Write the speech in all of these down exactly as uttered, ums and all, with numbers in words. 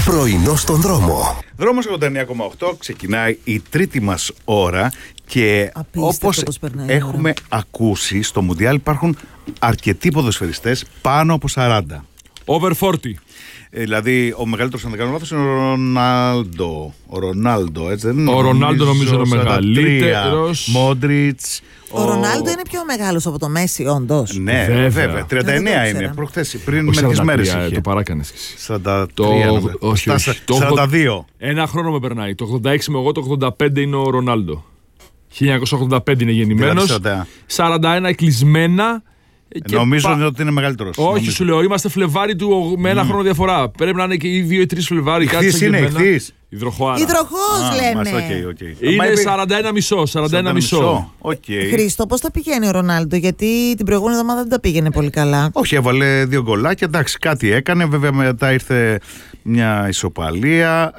Πρωινό στον δρόμο. Δρόμος ογδόντα εννέα κόμμα οκτώ, ξεκινάει η τρίτη μας ώρα και όπως έχουμε ακούσει στο Μουντιάλ υπάρχουν αρκετοί ποδοσφαιριστές πάνω από σαράντα. Over σαράντα. Ε, δηλαδή ο μεγαλύτερος, αν δεν κάνω λάθος, είναι ο Ρονάλντο. Ο Ρονάλντο, έτσι δεν είναι? Ο Ρονάλντο νομίζω είναι ο μεγαλύτερος. Μόντριτς. Ο, ο Ρονάλντο είναι πιο μεγάλος από το Μέση, όντως. Ναι, βέβαια. βέβαια. τριάντα εννέα είναι. Προχθές, πριν μερικές μέρες είχε. Το παράκανες εσύ. σαράντα τρία, σαράντα δύο. Ένα χρόνο με περνάει. Το ογδόντα έξι με εγώ, το ογδόντα πέντε είναι ο Ρονάλντο. χίλια εννιακόσια ογδόντα πέντε είναι γεννημένος. σαράντα ένα κλεισμένα. Νομίζω πα... ότι είναι μεγαλύτερος. Όχι, νομίζω. Σου λέω, είμαστε Φλεβάρι του με ένα mm. χρόνο διαφορά. Πρέπει να είναι και οι δύο ή τρεις Φλεβάρι. Ηχθείς είναι, ηχθείς. Υδροχοάρα. Υδροχός λένε. Okay, okay. Είναι σαράντα ένα μισό. σαράντα ένα μισό. Okay. Χρήστο, πώς τα πηγαίνει ο Ρονάλντο? Γιατί την προηγούμενη εβδομάδα δεν τα πήγαινε πολύ καλά. Όχι, έβαλε δύο γκολάκια. Εντάξει, κάτι έκανε. Βέβαια μετά ήρθε μια ισοπαλία.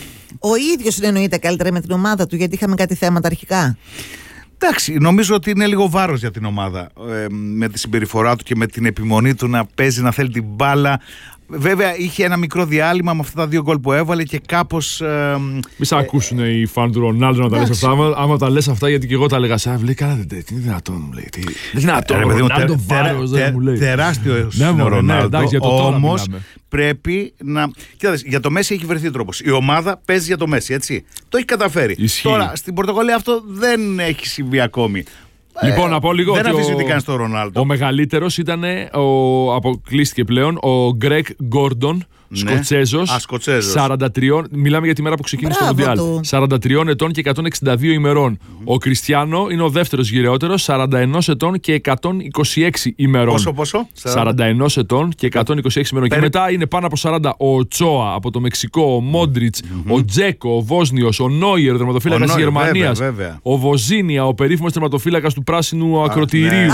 Ο ίδιος συνεννοείται καλύτερα με την ομάδα του, γιατί είχαμε κάτι θέματα αρχικά. Εντάξει, νομίζω ότι είναι λίγο βάρος για την ομάδα ε, με τη συμπεριφορά του και με την επιμονή του να παίζει, να θέλει την μπάλα. Βέβαια είχε ένα μικρό διάλειμμα με αυτά τα δύο γκολ που έβαλε και κάπως... Ε, Μη σε ε, ακούσουν ε, οι φαν του Ρονάλντο να τα λες αυτά. Άμα, άμα τα λες αυτά, γιατί και εγώ τα έλεγα. Σαν λέει, καλά, δεν είναι δυνατόν, μου λέει. Δεν είναι δυνατόν, ο Ρονάλντο βάρος, δεν μου λέει. Τεράστιος είναι ο Ρονάλντο, όμως πρέπει να... Κοίταξε, για το Μέση έχει βρεθεί τρόπος. Η ομάδα παίζει για το Μέση, έτσι. Το έχει καταφέρει. Ισχύει. Τώρα, στην Πορτογαλία αυτό δεν έχει συμβεί ακόμη. Λοιπόν, να πω λίγο. Δεν αφήσει καν στο Ρονάλντο. Ο μεγαλύτερος ήταν, ο, αποκλείστηκε πλέον, ο Γκρέγκ Γκόρντον, Σκοτσέζος. Α, Σκοτσέζος. σαράντα τρία, μιλάμε για τη μέρα που ξεκίνησε το Μουντιάλ. σαράντα τρία ετών και εκατόν εξήντα δύο ημερών. Mm-hmm. Ο Κριστιάνο είναι ο δεύτερος γυραιότερος, σαράντα ένα ετών και εκατόν είκοσι έξι ημερών. Πόσο, πόσο? σαράντα ένα ετών και εκατόν είκοσι έξι ημερών. Πέρι... Και μετά είναι πάνω από σαράντα ο Οτσόα από το Μεξικό, ο Μόντριτς, mm-hmm. ο Τζέκο, ο Βόσνιος, ο Νόιερ, τερματοφύλακας της Γερμανίας, ο Βοζίνια, ο περίφημος τερματοφύλακας του πράσινου ακροτηρίου,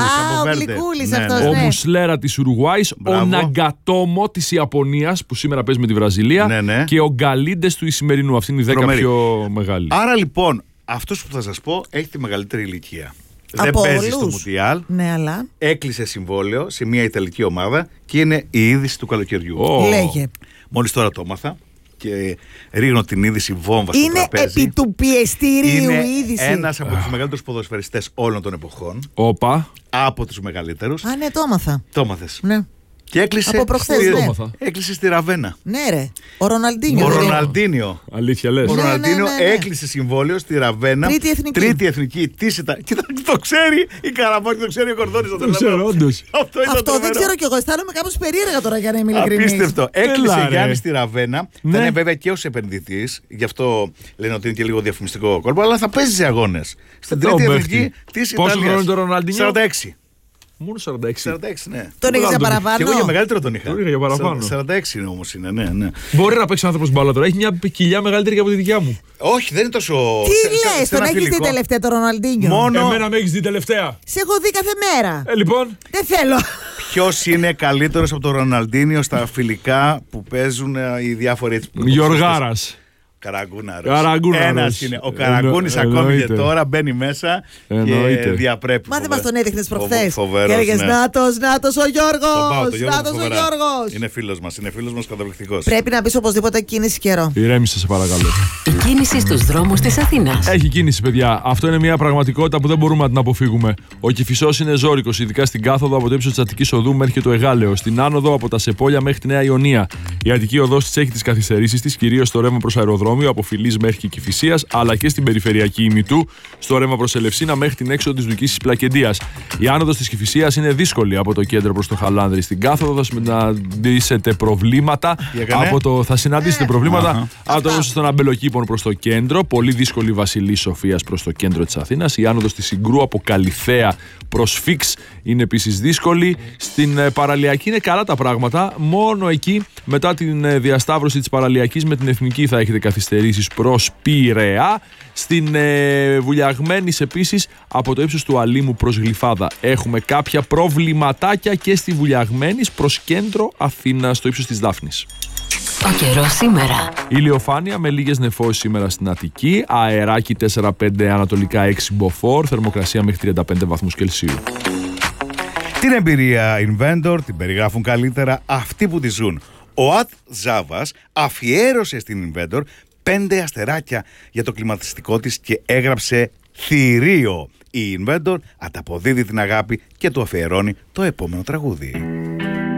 ο Μουσλέρα της Ουρουγουάης, ο Ναγκατόμο της Ιαπωνίας που σήμερα παίζει με τη Βραζιλία, ναι, ναι. και ο Γκαλίντες του Ισημερινού. Αυτή είναι η δέκα πιο μεγάλη. Άρα λοιπόν, αυτός που θα σας πω έχει τη μεγαλύτερη ηλικία. Από δεν παίζει στο Μουντιάλ. Ναι, αλλά... Έκλεισε συμβόλαιο σε μια Ιταλική ομάδα και είναι η είδηση του καλοκαιριού. Oh. Λέγε. Μόλις τώρα το έμαθα και ρίχνω την είδηση βόμβα στο είναι τραπέζι. Επί του πιεστηρίου η είδηση. Είναι ένας από τους μεγαλύτερους ποδοσφαιριστές όλων των εποχών. Όπα. Από τους μεγαλύτερους. Α, ναι, το έμαθα. Το έμαθες. Ναι. Και έκλεισε, από προχθές, στη, ναι. έκλεισε στη Ραβένα. Ναι, ρε. Ο Ροναλντίνιο. Ο Ροναλντίνιο. Αλήθεια λες. Ο ναι, Ροναλντίνιο ναι, ναι, ναι. έκλεισε συμβόλαιο στη Ραβένα. Τρίτη εθνική. Τρίτη εθνική. Τι συτα... Κοίτα, το ξέρει η Καραμπάκη, το ξέρει ο Κορδόνης. Το ξέρω, όντως. Αυτό, Αυτό δεν ξέρω κι εγώ. Αισθάνομαι κάπως περίεργα τώρα, για να είμαι ειλικρινής. Απίστευτο. Έκλεισε Γιάννη στη Ραβένα. Ναι. Θα είναι βέβαια και ως επενδυτής. Γι' αυτό λένε ότι είναι και λίγο διαφημιστικό κόλπο. Αλλά θα παίζει σε αγώνες. Στην τρίτη εθνική τη Ιταλίας. Πόσο χρόνο είναι το Ροναλντίνιο? σαράντα έξι. Μόνο σαράντα έξι. σαράντα έξι, ναι. Τον είχες για παραπάνω? Και εγώ για μεγαλύτερο τον είχα. Τον είχα για παραπάνω. σαράντα έξι όμως είναι, ναι, ναι. Μπορεί να παίξει άνθρωπος μπάλα τώρα. Έχει μια κοιλιά μεγαλύτερη και από τη δικιά μου. Όχι, δεν είναι τόσο. Τι λες, τον έχεις δει τελευταία το Ροναλντίνιο? Μόνο. Εμένα με έχεις δει τελευταία. Σε έχω δει κάθε μέρα. Ε, λοιπόν. Δεν θέλω. Ποιος είναι καλύτερος από τον Ροναλντίνιο στα φιλικά που παίζουν οι διάφοροι? Γιωργάρας. Καραγκούναρος. Ένας είναι. Ο Καραγκούνης ακόμη και τώρα μπαίνει μέσα εννοείται. Και διαπρέπει. Μα δεν μας τον έδειχνες προχθές? Φοβερός, και έλεγες ναι. Νάτος, Νάτος ο Γιώργος. Το Γιώργο Νάτος ο Γιώργος. Είναι φίλος μας, είναι φίλος μας καταπληκτικός. Πρέπει να πεις οπωσδήποτε κίνηση καιρό. Ηρέμησε, σε παρακαλώ. Η κίνηση στους δρόμους της Αθήνας. Έχει κίνηση, παιδιά. Αυτό είναι μια πραγματικότητα που δεν μπορούμε να την αποφύγουμε. Ο Κηφισός είναι ζώρικος, ειδικά στην κάθοδο από το ύψος της Αττικής Οδού μέχρι και το Εγάλεο. Στην άνοδο από τα Σεπόλια μέχρι τη Νέα Ιωνία. Η Αττική Οδός της έχει τις καθυστερήσεις της, κυρίως στο ρεύμα προς αεροδρόμιο από Φιλής μέχρι και Κηφισίας, αλλά και στην περιφερειακή ημιτού, στο ρεύμα προς Ελευσίνα μέχρι την έξοδο της Δουκής της Πλακεντίας. Η άνοδος της Κηφισίας είναι δύσκολη από το κέντρο προς το Χαλάνδρη. Στην κάθοδο θα συναντήσετε προβλήματα. Από το, θα συναντήσετε προβλήματα από το ύψος των Αμπελοκήπων προς το κέντρο. Πολύ δύσκολη Βασιλής Σοφίας προς το κέντρο της Αθήνας. Η άνοδος της Συγκρού από Καλιθέα προς Φίξ είναι επίσης δύσκολη. Στην παραλιακή είναι καλά τα πράγματα. Μόνο εκεί, μετά την διασταύρωση της παραλιακής με την Εθνική, θα έχετε καθυστερήσεις προς Πειραιά. Στην ε, Βουλιαγμένης επίσης από το ύψος του Αλήμου προς Γλυφάδα έχουμε κάποια προβληματάκια και στη Βουλιαγμένης προς κέντρο Αθήνας στο ύψος της Δάφνης. Ο καιρός σήμερα. Ηλιοφάνεια με λίγες νεφώσεις σήμερα στην Αττική. Αεράκι τέσσερα πέντε, ανατολικά έξι μποφόρ. Θερμοκρασία μέχρι τριάντα πέντε βαθμούς Κελσίου. Την εμπειρία Inventor την περιγράφουν καλύτερα αυτοί που τη ζουν. Ο Ατ Ζάβας αφιέρωσε στην Inventor πέντε αστεράκια για το κλιματιστικό της και έγραψε θηρίο. Η Inventor ανταποδίδει την αγάπη και του αφιερώνει το επόμενο τραγούδι.